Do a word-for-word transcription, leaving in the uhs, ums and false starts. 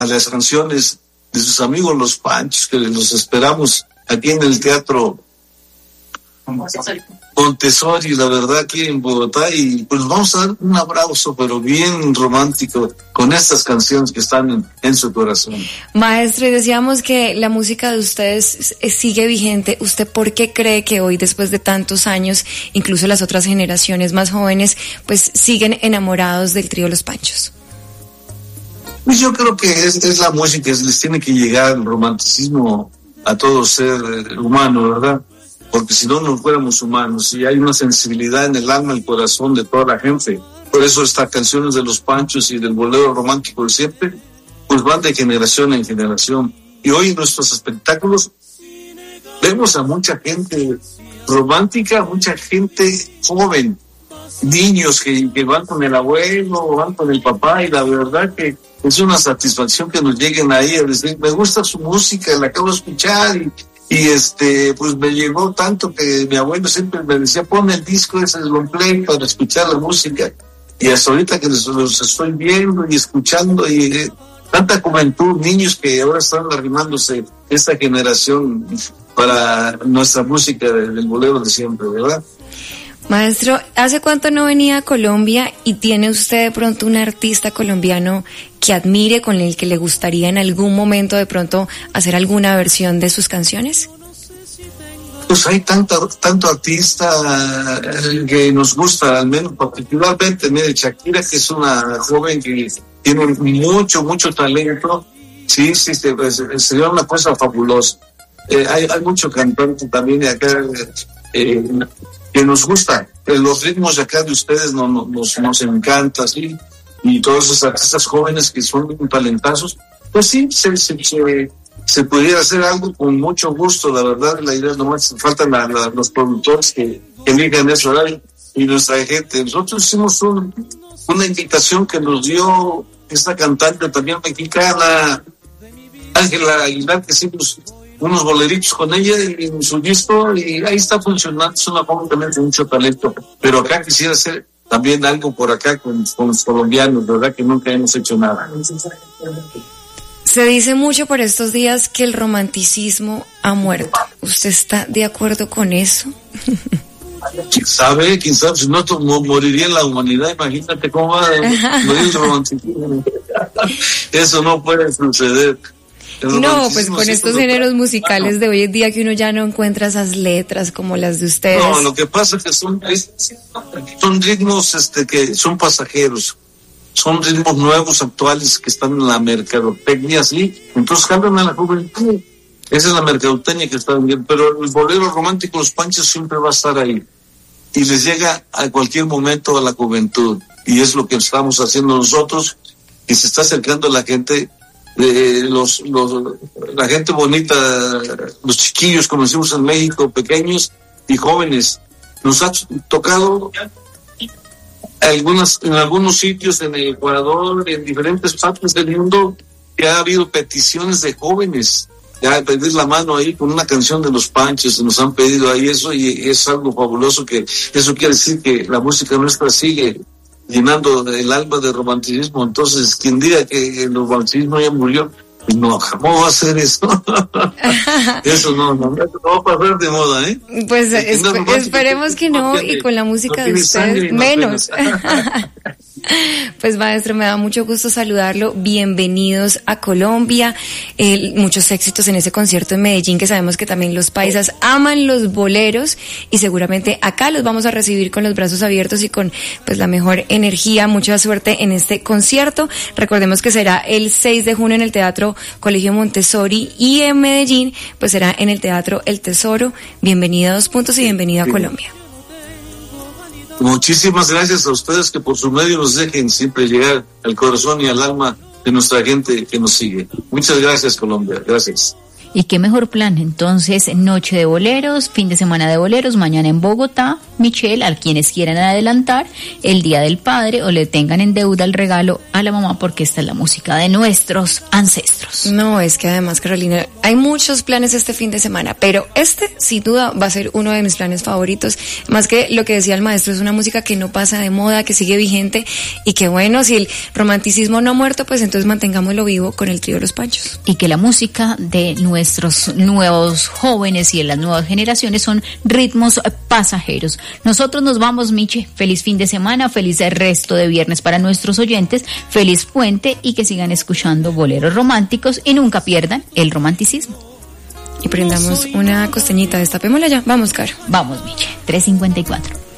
a las canciones de sus amigos los Panchos, que los esperamos aquí en el Teatro Montessori, la verdad, aquí en Bogotá, y pues vamos a dar un abrazo, pero bien romántico, con estas canciones que están en, en su corazón. Maestro, y decíamos que la música de ustedes sigue vigente. ¿Usted por qué cree que hoy, después de tantos años, incluso las otras generaciones más jóvenes, pues siguen enamorados del trío Los Panchos? Pues yo creo que es, es la música, es, les tiene que llegar el romanticismo a todo ser humano, ¿verdad? Porque si no, no fuéramos humanos, y hay una sensibilidad en el alma, el corazón de toda la gente. Por eso estas canciones de Los Panchos y del bolero romántico de siempre, pues van de generación en generación. Y hoy en nuestros espectáculos vemos a mucha gente romántica, mucha gente joven, niños que, que van con el abuelo, van con el papá, y la verdad que es una satisfacción que nos lleguen ahí a decir, me gusta su música, la acabo de escuchar, y Y este, pues me llegó tanto que mi abuelo siempre me decía, pon el disco ese de long play para escuchar la música. Y hasta ahorita que los, los estoy viendo y escuchando, y eh, tanta juventud, niños que ahora están arrimándose esta generación para nuestra música del, del bolero de siempre, ¿verdad? Maestro, ¿hace cuánto no venía a Colombia y tiene usted de pronto un artista colombiano que admire, con el que le gustaría en algún momento de pronto hacer alguna versión de sus canciones? Pues hay tanto, tanto artista que nos gusta, al menos particularmente, mire, Shakira, que es una joven que tiene mucho, mucho talento. Sí, sí, sería una cosa fabulosa. Eh, hay, hay mucho cantante también acá eh, que nos gusta. Eh, los ritmos de acá de ustedes no, no, nos, nos encanta, sí. Y todos esos artistas jóvenes que son talentazos, pues sí, se, se, se, se pudiera hacer algo con mucho gusto, la verdad. La idea nomás faltan la, la, los productores que, que elijan ese horario y nuestra gente. Nosotros hicimos un, una invitación que nos dio esta cantante también mexicana, Ángela Aguilar, que hicimos unos boleritos con ella y en su disco, y ahí está funcionando. Es una joven también con mucho talento, pero acá quisiera hacer también algo por acá con, con los colombianos, ¿verdad? Que nunca hemos hecho nada. Se dice mucho por estos días que el romanticismo ha muerto. ¿Usted está de acuerdo con eso? ¿Quién sabe? ¿Quién sabe? Si no, moriría la humanidad. Imagínate cómo va a morir el romanticismo. Eso no puede suceder. No, pues con estos géneros musicales de hoy en día, que uno ya no encuentra esas letras como las de ustedes. No, lo que pasa es que son, son ritmos este, que son pasajeros, son ritmos nuevos, actuales, que están en la mercadotecnia, ¿sí? Entonces cambian a la juventud. Esa es la mercadotecnia que está bien, pero el bolero romántico, Los Panchos, siempre va a estar ahí. Y les llega a cualquier momento a la juventud. Y es lo que estamos haciendo nosotros, que se está acercando a la gente. De los, los la gente bonita, los chiquillos, como decimos en México, pequeños y jóvenes. Nos ha tocado algunas, en algunos sitios en el Ecuador, en diferentes partes del mundo, que ha habido peticiones de jóvenes ya pedir la mano ahí con una canción de Los Panchos. Nos han pedido ahí eso, y es algo fabuloso. Que eso quiere decir que la música nuestra sigue llenando el alma de romanticismo. Entonces, quien diga que el romanticismo ya murió, pues no, jamás va a hacer eso. Eso no, no, no va a pasar de moda, ¿eh? Pues es, esperemos que no, tiene, y con la música no de ustedes menos. Pues maestro, me da mucho gusto saludarlo. Bienvenidos a Colombia. Eh, muchos éxitos en ese concierto en Medellín, que sabemos que también los paisas aman los boleros, y seguramente acá los vamos a recibir con los brazos abiertos y con pues la mejor energía. Mucha suerte en este concierto. Recordemos que será el seis de junio en el Teatro Colegio Montessori, y en Medellín pues será en el Teatro El Tesoro. Bienvenido a Dos Puntos y bienvenido a Colombia. Muchísimas gracias a ustedes, que por su medio nos dejen siempre llegar al corazón y al alma de nuestra gente que nos sigue. Muchas gracias, Colombia. Gracias. Y qué mejor plan, entonces, noche de boleros, fin de semana de boleros, mañana en Bogotá. Michelle, a quienes quieran adelantar el Día del Padre o le tengan en deuda el regalo a la mamá, porque esta es la música de nuestros ancestros. No, es que además, Carolina, hay muchos planes este fin de semana, pero este sin duda va a ser uno de mis planes favoritos. Más que lo que decía el maestro, es una música que no pasa de moda, que sigue vigente y que bueno, si el romanticismo no ha muerto, pues entonces mantengámoslo vivo con el trío Los Panchos. Y que la música de nuestros nuevos jóvenes y de las nuevas generaciones son ritmos pasajeros. Nosotros nos vamos, Miche. Feliz fin de semana, feliz resto de viernes para nuestros oyentes, feliz puente y que sigan escuchando boleros románticos y nunca pierdan el romanticismo. Y prendamos una costeñita, destapémosla ya. Vamos, Caro. Vamos, Miche. tres cincuenta y cuatro.